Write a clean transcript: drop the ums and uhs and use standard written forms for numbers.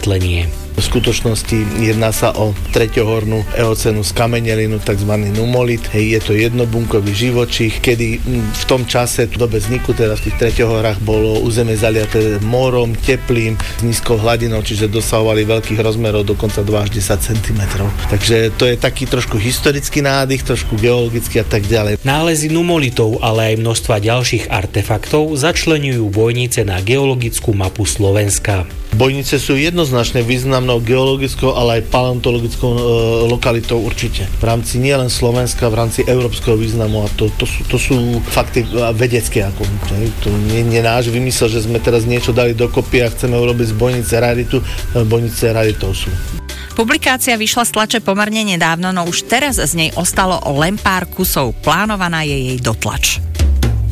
vysvetlenie. V skutočnosti jedná sa o treťohornú eocénnu skamenelinu, tzv. Numolit. Je to jednobunkový živočích, kedy v tom čase, v dobe vzniku, teda v tých treťohorách, bolo územie zaliaté morom, teplým, s nízkou hladinou, čiže dosahovali veľkých rozmerov, dokonca 2 až 10 cm. Takže to je taký trošku historický nádych, trošku geologický a tak ďalej. Nálezy numolitov, ale aj množstva ďalších artefaktov začleňujú Bojnice na geologickú mapu Slovenska. Bojnice sú jednoznačne významnou geologickou, ale aj paleontologickou lokalitou určite. V rámci nielen Slovenska, v rámci európskeho významu, a to sú fakty vedecké. To nie je náš vymysel, že sme teraz niečo dali dokopy a chceme urobiť z Bojnice raritu. Bojnice raritou sú. Publikácia vyšla z tlače pomerne nedávno, no už teraz z nej ostalo len pár kusov. Plánovaná je jej dotlač.